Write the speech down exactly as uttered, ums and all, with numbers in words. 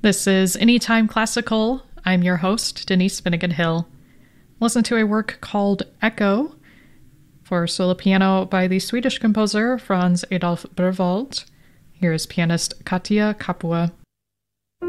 This is Anytime Classical. I'm your host, Denise Finnegan Hill. Listen to a work called Echo for solo piano by the Swedish composer Franz Adolf Berwald. Here is pianist Katja Kapua.